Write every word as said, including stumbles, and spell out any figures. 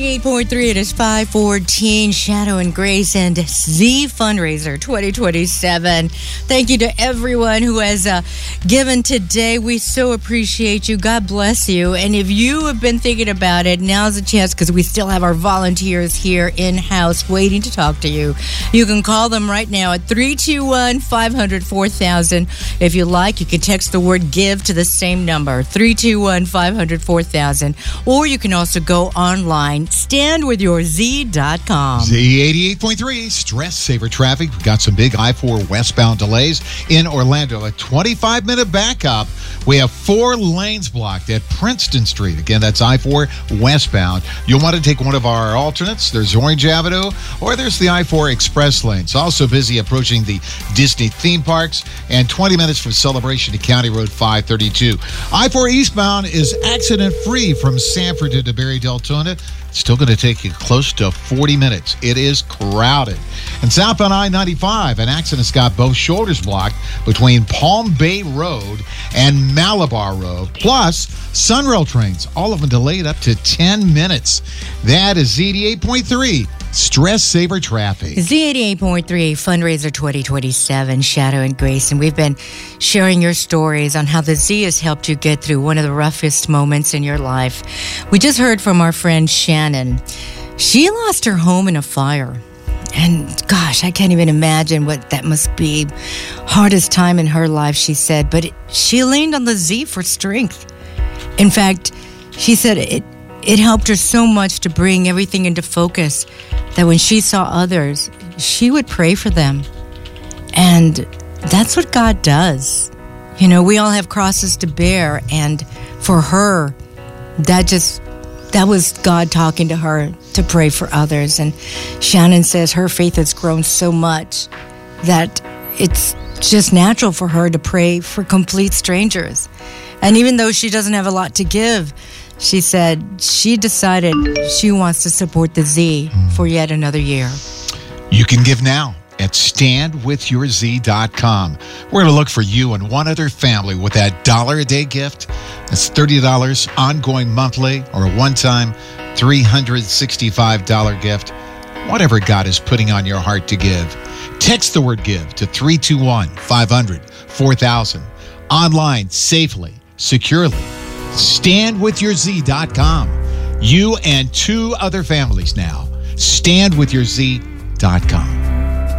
eighty-eight point three, it is five fourteen, Shadow and Grace and Z Fundraiser twenty twenty-seven. Thank you to everyone who has uh, given today. We so appreciate you. God bless you. And if you have been thinking about it, now's a chance because we still have our volunteers here in-house waiting to talk to you. You can call them right now at three two one, five hundred, four thousand. If you like, you can text the word GIVE to the same number, three two one, five hundred, four thousand. Or you can also go online, stand with your Z dot com. Z eighty-eight point three, stress saver traffic. We've got some big I four westbound delays in Orlando. A twenty-five minute backup. We have four lanes blocked at Princeton Street. Again, that's I four westbound. You'll want to take one of our alternates. There's Orange Avenue, or there's the I four express lanes. Also busy approaching the Disney theme parks, and twenty minutes from Celebration to County Road five thirty-two. I four eastbound is accident-free from Sanford to DeBerry Deltona. Still going to take you close to forty minutes. It is crowded. And southbound I ninety-five, an accident's got both shoulders blocked between Palm Bay Road and Malabar Road. Plus, Sunrail trains, all of them delayed up to ten minutes. That is Z eighty-eight point three. Stress Saver Traffic. Z eighty-eight point three, Fundraiser twenty twenty-seven, Shadow and Grace. And we've been sharing your stories on how the Z has helped you get through one of the roughest moments in your life. We just heard from our friend Shannon. She lost her home in a fire. And gosh, I can't even imagine what that must be. Hardest time in her life, she said. But it, she leaned on the Z for strength. In fact, she said it It helped her so much to bring everything into focus that when she saw others, she would pray for them. And that's what God does. You know, we all have crosses to bear. And for her, that just, that was God talking to her to pray for others. And Shannon says her faith has grown so much that it's just natural for her to pray for complete strangers. And even though she doesn't have a lot to give, she said she decided she wants to support the Z for yet another year. You can give now at stand with your Z dot com. We're going to look for you and one other family with that dollar a day gift. That's thirty dollars ongoing monthly, or a one-time three hundred sixty-five dollars gift. Whatever God is putting on your heart to give. Text the word GIVE to three two one, five hundred, four thousand. Online, safely, securely. stand with your Z dot com. You and two other families now. stand with your Z dot com.